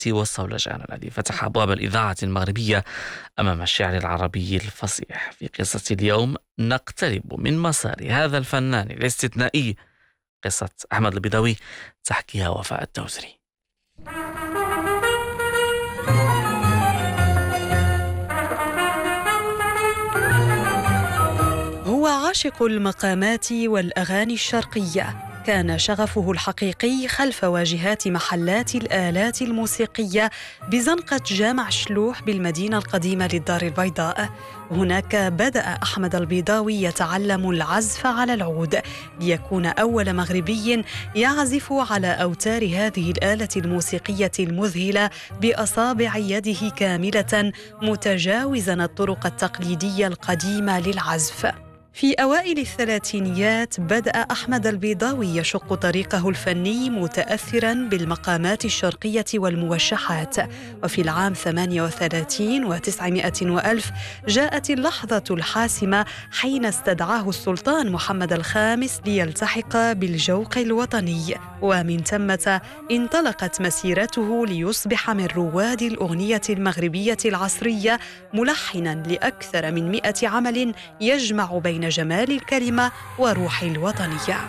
والصولجان الذي فتح أبواب الإذاعة المغربية أمام الشعر العربي الفصيح. في قصة اليوم نقترب من مسار هذا الفنان الاستثنائي، قصة أحمد البيضاوي تحكيها وفاء التوزري. هو عاشق المقامات والأغاني الشرقية، كان شغفه الحقيقي خلف واجهات محلات الآلات الموسيقية بزنقة جامع شلوح بالمدينة القديمة للدار البيضاء. هناك بدأ أحمد البيضاوي يتعلم العزف على العود ليكون أول مغربي يعزف على أوتار هذه الآلة الموسيقية المذهلة بأصابع يده كاملة، متجاوزا الطرق التقليدية القديمة للعزف. في أوائل الثلاثينيات بدأ أحمد البيضاوي يشق طريقه الفني متأثراً بالمقامات الشرقية والموشحات. وفي العام 38 و900 وألف جاءت اللحظة الحاسمة حين استدعاه السلطان محمد الخامس ليلتحق بالجوق الوطني، ومن ثمة انطلقت مسيرته ليصبح من رواد الأغنية المغربية العصرية، ملحناً لأكثر من 100 عمل يجمع بين جمال الكلمة وروح الوطنية.